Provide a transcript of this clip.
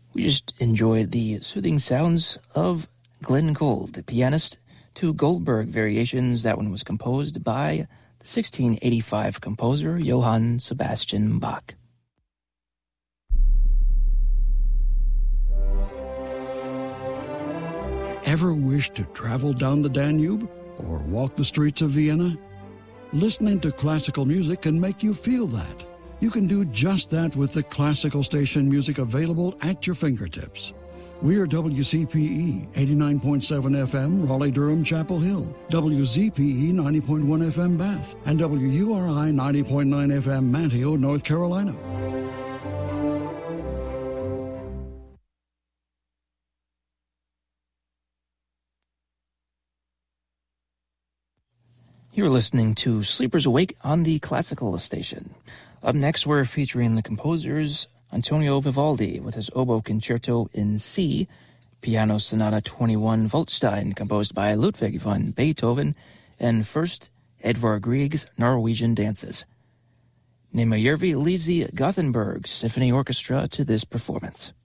We just enjoyed the soothing sounds of Glenn Gould, the pianist, to Goldberg Variations. That one was composed by the 1685 composer Johann Sebastian Bach. Ever wish to travel down the Danube or walk the streets of Vienna? Listening to classical music can make you feel that. You can do just that with the classical station music available at your fingertips. We're WCPE 89.7 FM, Raleigh-Durham, Chapel Hill, WZPE 90.1 FM, Bath, and WURI 90.9 FM, Manteo, North Carolina. You're listening to Sleepers Awake on the Classical Station. Up next, we're featuring the composers Antonio Vivaldi with his Oboe Concerto in C, Piano Sonata 21 Waldstein, composed by Ludwig van Beethoven, and first, Edvard Grieg's Norwegian Dances. Nejmejärvi leads the Gothenburg Symphony Orchestra to this performance.